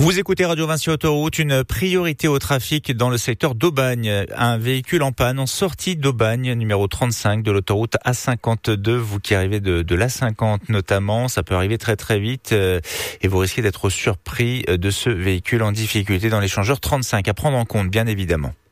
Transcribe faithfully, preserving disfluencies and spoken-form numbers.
Vous écoutez Radio Vinci Autoroute, une priorité au trafic dans le secteur d'Aubagne. Un véhicule en panne en sortie d'Aubagne, numéro trente-cinq de l'autoroute A cinquante-deux. Vous qui arrivez de, de l'A cinquante notamment, ça peut arriver très très vite euh, et vous risquez d'être surpris de ce véhicule en difficulté dans l'échangeur trente-cinq. À prendre en compte, bien évidemment.